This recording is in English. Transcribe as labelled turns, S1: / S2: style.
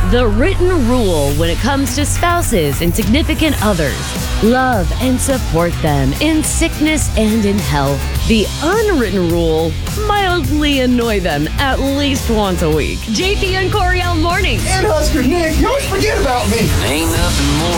S1: The written rule when it comes to spouses and significant others. Love and support them in sickness and in health. The unwritten rule, mildly annoy them at least once a week. JP and Coriel Mornings.
S2: And Husker Nick, you always forget about me.
S3: Ain't nothing more